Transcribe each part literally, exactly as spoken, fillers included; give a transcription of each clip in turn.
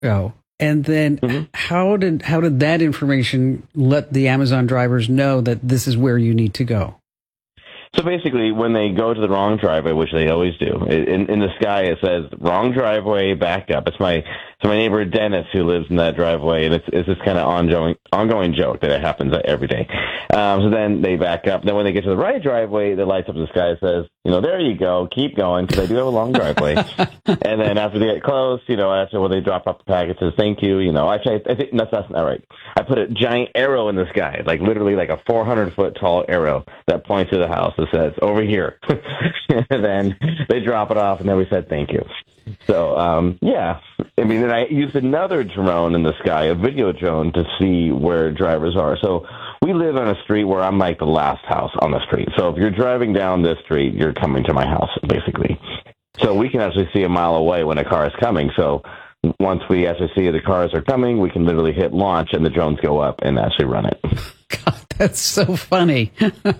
Oh, and then mm-hmm. how did how did that information let the Amazon drivers know that this is where you need to go? So basically, when they go to the wrong driveway, which they always do, in, in the sky it says "wrong driveway, back up." It's my it's my neighbor Dennis who lives in that driveway, and it's it's this kind of ongoing ongoing joke that it happens every day. Um, so then they back up. Then when they get to the right driveway, the lights up in the sky says, you know, there you go, keep going, because I do have a long driveway. And then after they get close, you know, after when they drop off the package, it says thank you. You know, actually, I think that's, that's not right. I put a giant arrow in the sky, like literally like a four hundred foot tall arrow that points to the house that says over here. And then they drop it off, and then we said thank you. So, um, yeah, I mean, and I used another drone in the sky, a video drone, to see where drivers are. So we live on a street where I'm like the last house on the street. So if you're driving down this street, you're coming to my house, basically. So we can actually see a mile away when a car is coming. So once we actually see the cars are coming, we can literally hit launch and the drones go up and actually run it. God, that's so funny.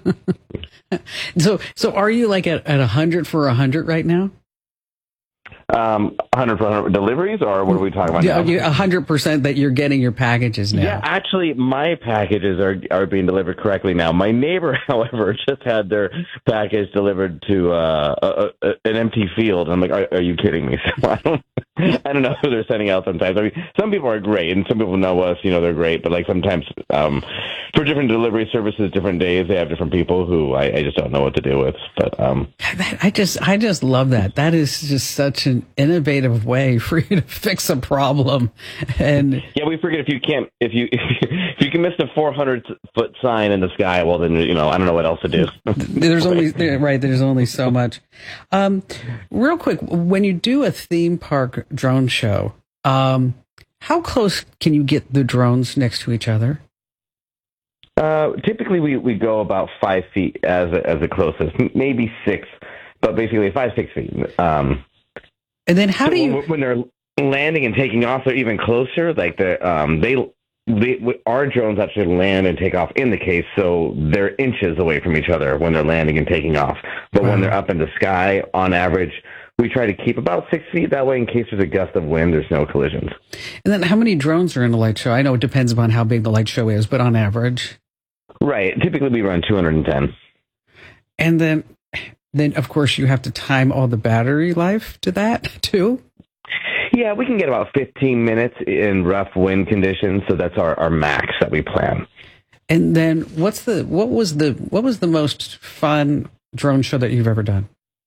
so, so are you like at, at one hundred for one hundred right now? Um, one hundred for one hundred deliveries, or what are we talking about yeah, now? one hundred percent that you're getting your packages now. Yeah, actually, my packages are are being delivered correctly now. My neighbor, however, just had their package delivered to uh, a, a, an empty field. I'm like, are, are you kidding me? So I don't, I don't know who they're sending out sometimes. I mean, some people are great, and some people know us, you know, they're great. But like sometimes um, for different delivery services, different days, they have different people who I, I just don't know what to do with. But um, I just, I just love that. That is just such an innovative way for you to fix a problem. And yeah, we forget if you can't, if you if you can miss a four hundred foot sign in the sky, well then, you know, I don't know what else to do. There's only right. There's only so much. Um, real quick, when you do a theme park drone show, um, how close can you get the drones next to each other? Uh, typically, we, we go about five feet as a, as the closest, maybe six, but basically five six feet. Um, and then how so do you when, when they're landing and taking off, they're even closer. Like the um, they. They, our drones actually land and take off in the case, so they're inches away from each other when they're landing and taking off. But wow. when they're up in the sky, on average, we try to keep about six feet. That way, in case there's a gust of wind, there's no collisions. And then how many drones are in a light show? I know it depends upon how big the light show is, but on average? Right. Typically, we run two hundred ten. And then, then of course, you have to time all the battery life to that, too? Yeah, we can get about fifteen minutes in rough wind conditions, so that's our, our max that we plan. And then, what's the what was the what was the most fun drone show that you've ever done?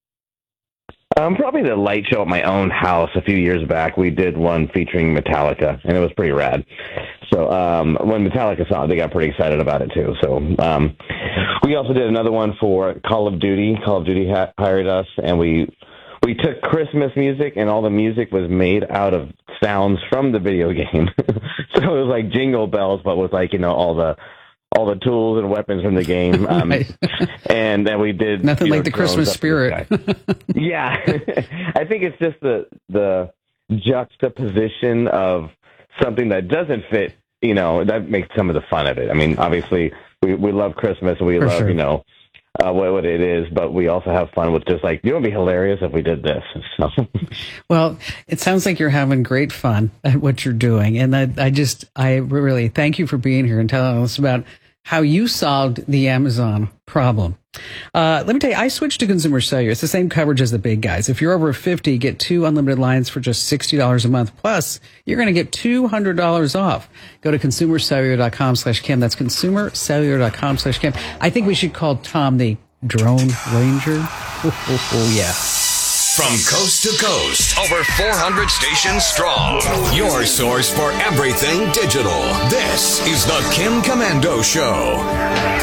Um, probably the light show at my own house a few years back. We did one featuring Metallica, and it was pretty rad. So um, when Metallica saw it, they got pretty excited about it too. So um, we also did another one for Call of Duty. Call of Duty ha- hired us, and we. We took Christmas music, and all the music was made out of sounds from the video game. So it was like Jingle Bells, but with like, you know, all the all the tools and weapons from the game. Um, right. And then we did nothing like know, the Christmas spirit. Yeah, I think it's just the the juxtaposition of something that doesn't fit. You know, that makes some of the fun of it. I mean, obviously, we we love Christmas, and we For love sure. you know. Uh, what, what it is, but we also have fun with just like, you know, it'd be hilarious if we did this. So. Well, it sounds like you're having great fun at what you're doing. And I, I just, I really thank you for being here and telling us about how you solved the Amazon problem. Uh, let me tell you, I switched to Consumer Cellular. It's the same coverage as the big guys. If you're over fifty, get two unlimited lines for just sixty dollars a month. Plus, you're going to get two hundred dollars off. Go to consumercellular.com slash Kim. That's consumercellular.com slash Kim. I think we should call Tom the Drone Ranger. Oh, oh, oh yeah. From coast to coast, over four hundred stations strong. Your source for everything digital. This is the Kim Komando Show.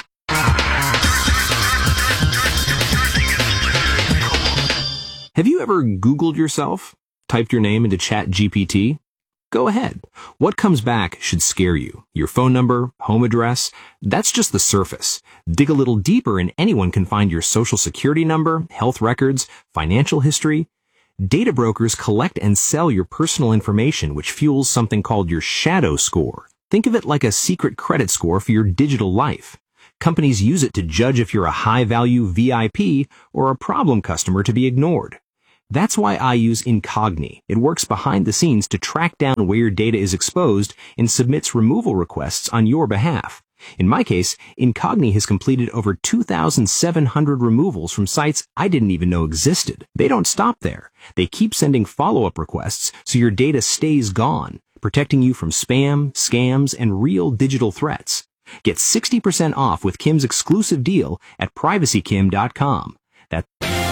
Have you ever Googled yourself? Typed your name into Chat G P T? Go ahead. What comes back should scare you. Your phone number, home address, that's just the surface. Dig a little deeper and anyone can find your social security number, health records, financial history. Data brokers collect and sell your personal information, which fuels something called your shadow score. Think of it like a secret credit score for your digital life. Companies use it to judge if you're a high-value V I P or a problem customer to be ignored. That's why I use Incogni. It works behind the scenes to track down where your data is exposed and submits removal requests on your behalf. In my case, Incogni has completed over two thousand seven hundred removals from sites I didn't even know existed. They don't stop there. They keep sending follow-up requests so your data stays gone, protecting you from spam, scams, and real digital threats. Get sixty percent off with Kim's exclusive deal at privacy kim dot com. That's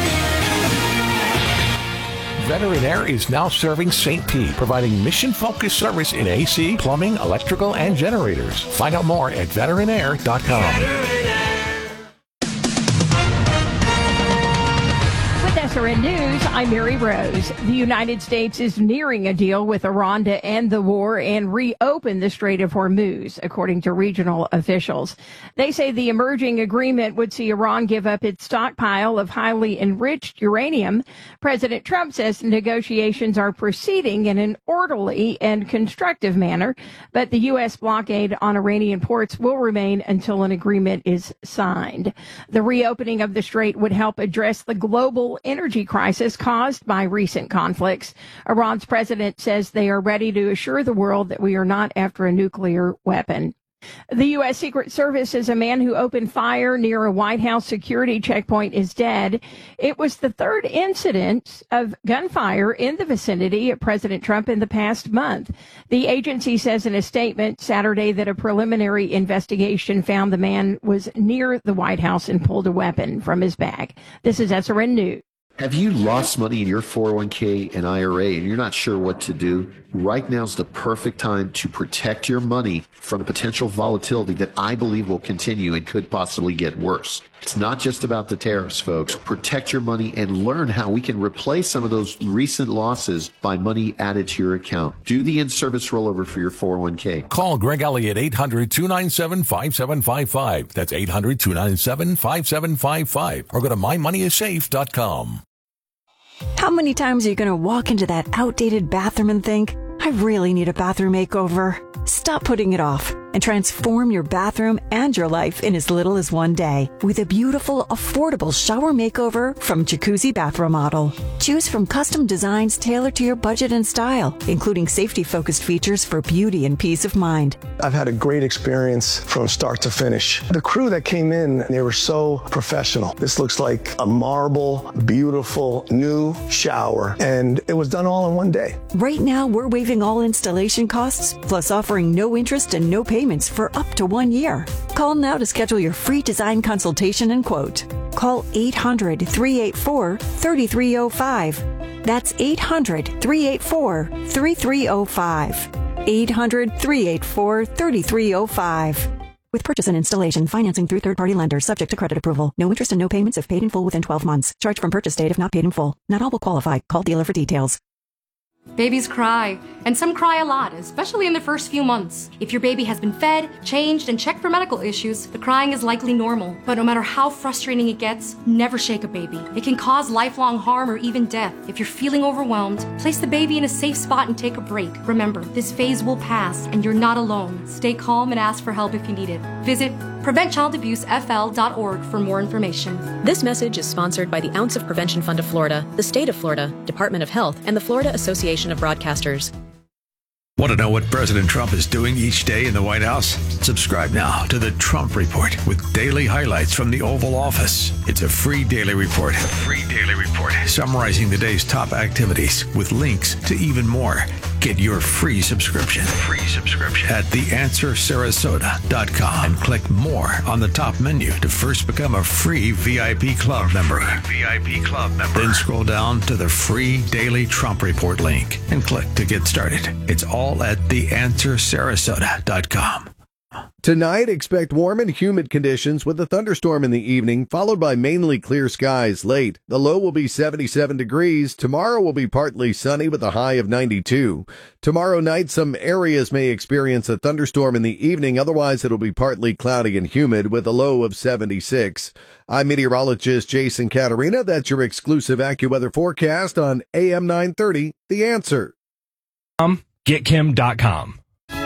Veteran Air is now serving Saint P, providing mission-focused service in A C, plumbing, electrical, and generators. Find out more at veteran air dot com. With S R N News, I'm Mary Rose. The United States is nearing a deal with Iran to end the war and reopen the Strait of Hormuz, according to regional officials. They say the emerging agreement would see Iran give up its stockpile of highly enriched uranium. President Trump says negotiations are proceeding in an orderly and constructive manner, but the U S blockade on Iranian ports will remain until an agreement is signed. The reopening of the strait would help address the global energy crisis caused by recent conflicts. Iran's president says they are ready to assure the world that we are not after a nuclear weapon. The U S. Secret Service says a man who opened fire near a White House security checkpoint is dead. It was the third incident of gunfire in the vicinity of President Trump in the past month. The agency says in a statement Saturday that a preliminary investigation found the man was near the White House and pulled a weapon from his bag. This is S R N News. Have you lost money in your four oh one k and I R A and you're not sure what to do? Right now is the perfect time to protect your money from the potential volatility that I believe will continue and could possibly get worse. It's not just about the tariffs, folks. Protect your money and learn how we can replace some of those recent losses by money added to your account. Do the in-service rollover for your four oh one k. Call Greg Elliott, eight hundred, two nine seven, five seven five five. That's eight hundred, two nine seven, five seven five five. Or go to my money is safe dot com. How many times are you going to walk into that outdated bathroom and think, I really need a bathroom makeover? Stop putting it off and transform your bathroom and your life in as little as one day with a beautiful, affordable shower makeover from Jacuzzi Bath Remodel. Choose from custom designs tailored to your budget and style, including safety-focused features for beauty and peace of mind. I've had a great experience from start to finish. The crew that came in, they were so professional. This looks like a marble, beautiful, new shower, and it was done all in one day. Right now, we're waiving all installation costs, plus offering no interest and no payments for up to one year. Call now to schedule your free design consultation and quote. Call eight hundred, three eight four, three three zero five. That's eight hundred, three eight four, three three zero five. eight hundred, three eight four, three three zero five. With purchase and installation, financing through third-party lenders, subject to credit approval. No interest and no payments if paid in full within twelve months. Charge from purchase date if not paid in full. Not all will qualify. Call dealer for details. Babies cry, and some cry a lot, especially in the first few months. If your baby has been fed, changed, and checked for medical issues, the crying is likely normal. But no matter how frustrating it gets, never shake a baby. It can cause lifelong harm or even death. If you're feeling overwhelmed, place the baby in a safe spot and take a break. Remember, this phase will pass, and you're not alone. Stay calm and ask for help if you need it. Visit prevent child abuse f l dot org for more information. This message is sponsored by the Ounce of Prevention Fund of Florida, the State of Florida, Department of Health, and the Florida Association of Broadcasters. Want to know what President Trump is doing each day in the White House? Subscribe now to the Trump Report with daily highlights from the Oval Office. It's a free daily report. A free daily report summarizing the day's top activities with links to even more. Get your free subscription. Free subscription at the answer sarasota dot com and click more on the top menu to first become a free V I P club member. V I P club member. Then scroll down to the free daily Trump Report link and click to get started. It's all at the answer sarasota dot com. Tonight, expect warm and humid conditions with a thunderstorm in the evening, followed by mainly clear skies late. The low will be seventy-seven degrees. Tomorrow will be partly sunny with a high of ninety-two. Tomorrow night, some areas may experience a thunderstorm in the evening. Otherwise, it'll be partly cloudy and humid with a low of seventy-six. I'm meteorologist Jason Caterina. That's your exclusive AccuWeather forecast on A M nine thirty, The Answer. Um, get kim dot com.